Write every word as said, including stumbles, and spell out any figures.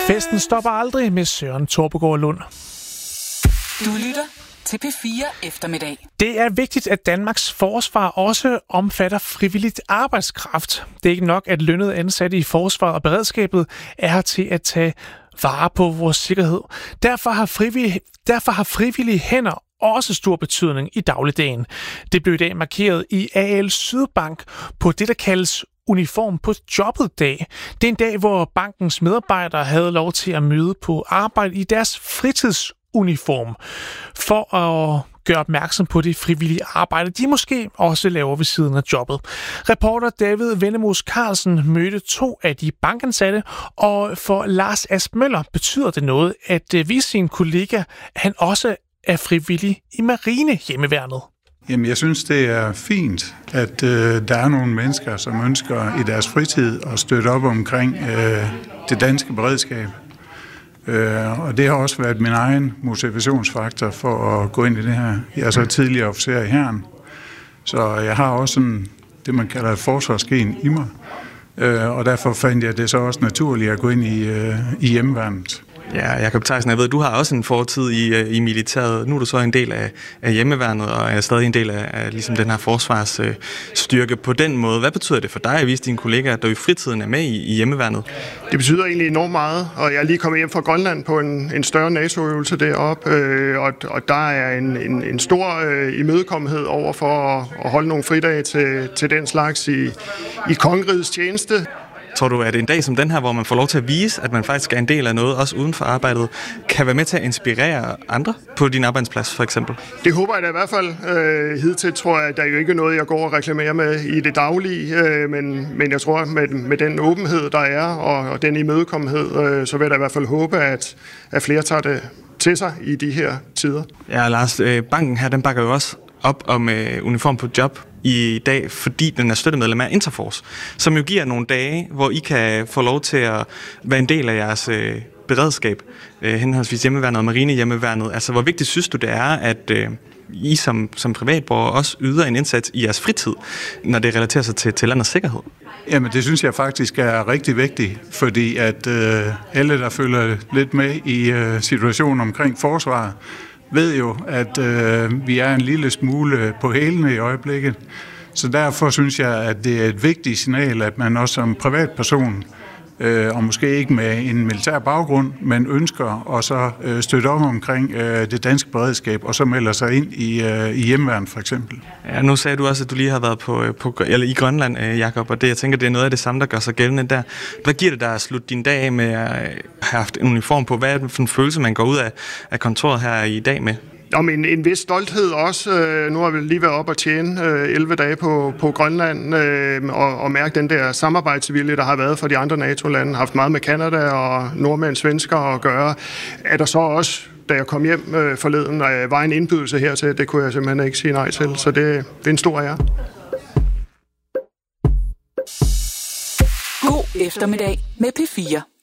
Festen stopper aldrig med Søren Torpegaard Lund. Du lytter til P fire Eftermiddag. Det er vigtigt, at Danmarks forsvar også omfatter frivilligt arbejdskraft. Det er ikke nok, at lønnede ansatte i forsvaret og beredskabet er her til at tage vare på vores sikkerhed. Derfor har frivillige, derfor har frivillige hænder også stor betydning i dagligdagen. Det blev i dag markeret i A L Sydbank på det, der kaldes uniform på jobbet dag. Det er en dag, hvor bankens medarbejdere havde lov til at møde på arbejde i deres fritidsuniform for at gøre opmærksom på det frivillige arbejde, de måske også laver ved siden af jobbet. Reporter David Vennemos Carlsen mødte to af de bankansatte, og for Lars Aspmøller betyder det noget, at vise sin kollega, han også er frivillig i Marinehjemmeværnet. Jamen, jeg synes, det er fint, at øh, der er nogle mennesker, som ønsker i deres fritid at støtte op omkring øh, det danske beredskab. Øh, og det har også været min egen motivationsfaktor for at gå ind i det her. Jeg er så tidligere officer i hæren, så jeg har også sådan, det, man kalder et forsvarsgen i mig. Øh, og derfor fandt jeg det så også naturligt at gå ind i, øh, i hjemmeværnet. Ja, Jakob Theisen, jeg ved, du har også en fortid i, i militæret. Nu er du så en del af, af hjemmeværnet, og er stadig en del af, af ligesom den her forsvarsstyrke på den måde. Hvad betyder det for dig at vise dine kollegaer, at du i fritiden er med i, i hjemmeværnet? Det betyder egentlig enormt meget, og jeg er lige kommet hjem fra Grønland på en, en større NATO-øvelse deroppe, øh, og, og der er en, en, en stor øh, imødekommenhed over for at, at holde nogle fridage til, til den slags i, i kongerigets tjeneste. Tror du, at en dag som den her, hvor man får lov til at vise, at man faktisk er en del af noget, også uden for arbejdet, kan være med til at inspirere andre på din arbejdsplads, for eksempel? Det håber jeg da i hvert fald. Øh, hidtil tror jeg, at der er jo ikke noget, jeg går og reklamerer med i det daglige, øh, men, men jeg tror, med, med den åbenhed, der er, og, og den imødekommenhed, øh, så vil jeg da i hvert fald håbe, at, at flere tager det til sig i de her tider. Ja, Lars, øh, banken her, den bakker jo også op om øh, uniform på job i dag, fordi den er støttemedlem af Interforce, som jo giver nogle dage, hvor I kan få lov til at være en del af jeres øh, beredskab, øh, henholdsvis hjemmeværnet og marinehjemmeværnet. Altså, hvor vigtigt synes du, det er, at øh, I som, som privatborger også yder en indsats i jeres fritid, når det relaterer sig til, til landets sikkerhed? Jamen, det synes jeg faktisk er rigtig vigtigt, fordi at øh, alle, der følger lidt med i øh, situationen omkring forsvaret, ved jo, at øh, vi er en lille smule på hælene i øjeblikket. Så derfor synes jeg, at det er et vigtigt signal, at man også som privatperson, øh, og måske ikke med en militær baggrund, men ønsker at så øh, støtte op omkring øh, det danske beredskab, og så melder sig ind i, øh, i hjemmeværnet for eksempel. Ja, nu sagde du også, at du lige har været på, på, eller i Grønland, Jakob, og det, jeg tænker, det er noget af det samme, der gør sig gældende der. Hvad giver det dig at slutte din dag af med at have haft en uniform på? Hvad er det for en følelse, man går ud af, af kontoret her i dag med? Om en, en vis stolthed også. Øh, nu har vi lige været op og tjene øh, elleve dage på, på Grønland øh, og, og mærke den der samarbejdsvilje, der har været for de andre NATO-lande. Haft meget med Canada og nordmænd, svensker at gøre. Er der så også, da jeg kom hjem øh, forleden, øh, var en indbydelse hertil, det kunne jeg simpelthen ikke sige nej til. Så det, det er en stor ære. God eftermiddag med P fire.